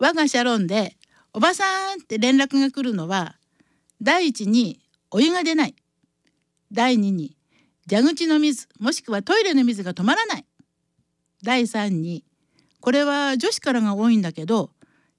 我がサロンでおばさんって連絡が来るのは、第一にお湯が出ない、第二に蛇口の水もしくはトイレの水が止まらない、第三にこれは女子からが多いんだけど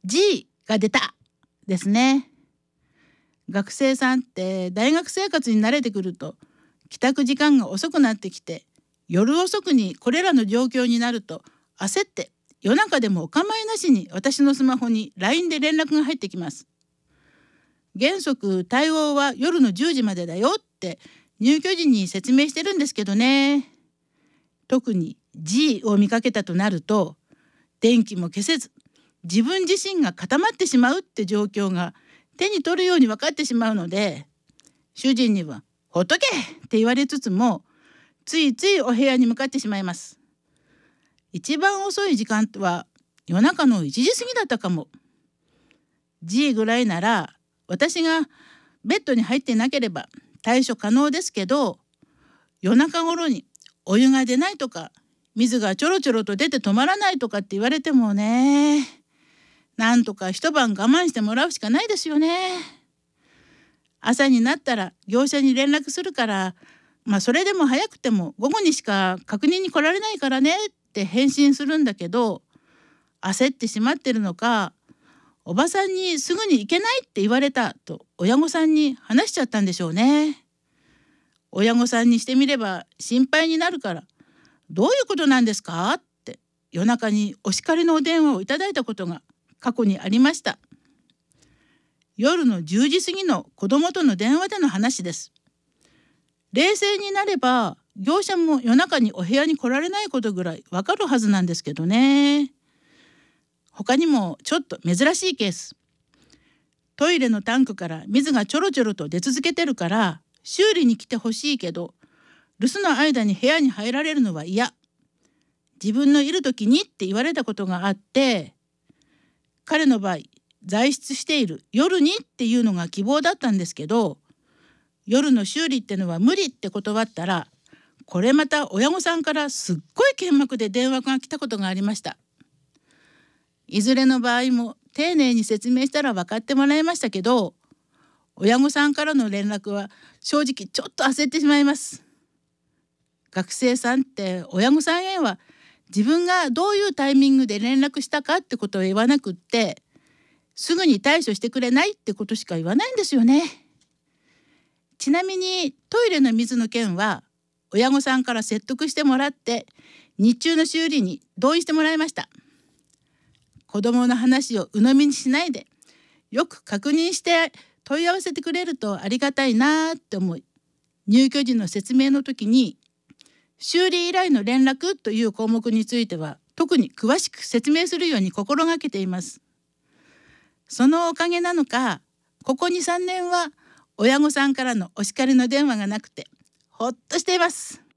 G が出たですね。学生さんって大学生活に慣れてくると帰宅時間が遅くなってきて、夜遅くにこれらの状況になると焦って夜中でもお構いなしに私のスマホに LINE で連絡が入ってきます。原則対応は夜の10時までだよって入居時に説明してるんですけどね。特に G を見かけたとなると電気も消せず自分自身が固まってしまうって状況が手に取るように分かってしまうので、主人にはほっとけって言われつつもついついお部屋に向かってしまいます。一番遅い時間は夜中の1時過ぎだったかも。G ぐらいなら私がベッドに入ってなければ対処可能ですけど、夜中頃にお湯が出ないとか水がちょろちょろと出て止まらないとかって言われてもね、なんとか一晩我慢してもらうしかないですよね。朝になったら業者に連絡するから、それでも早くても午後にしか確認に来られないからねって返信するんだけど、焦ってしまってるのか、おばさんにすぐに行けないって言われたと親御さんに話しちゃったんでしょうね。親御さんにしてみれば心配になるから、どういうことなんですかって夜中にお叱りのお電話をいただいたことが過去にありました。夜の10時過ぎの子供との電話での話です。冷静になれば業者も夜中にお部屋に来られないことぐらいわかるはずなんですけどね。他にもちょっと珍しいケース。トイレのタンクから水がちょろちょろと出続けてるから修理に来てほしいけど、留守の間に部屋に入られるのは嫌、自分のいる時にって言われたことがあって、彼の場合在室している夜にっていうのが希望だったんですけど、夜の修理ってのは無理って断ったら、これまた親御さんからすっごい剣幕で電話が来たことがありました。いずれの場合も丁寧に説明したら分かってもらいましたけど、親御さんからの連絡は正直ちょっと焦ってしまいます。学生さんって親御さんへは自分がどういうタイミングで連絡したかってことを言わなくって、すぐに対処してくれないってことしか言わないんですよね。ちなみにトイレの水の件は親御さんから説得してもらって日中の修理に同意してもらいました。子どもの話を鵜呑みにしないでよく確認して問い合わせてくれるとありがたいなって思い、入居時の説明の時に修理依頼の連絡という項目については特に詳しく説明するように心がけています。そのおかげなのか、ここ 2,3 年は親御さんからのお叱りの電話がなくてほっとしています。